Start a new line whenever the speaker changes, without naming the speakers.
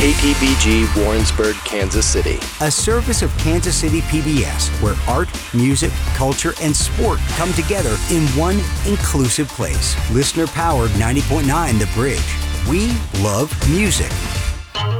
KTBG Warrensburg, Kansas City.
A service of Kansas City PBS, where art, music, culture, and sport come together in one inclusive place. Listener-powered 90.9 The Bridge. We love music.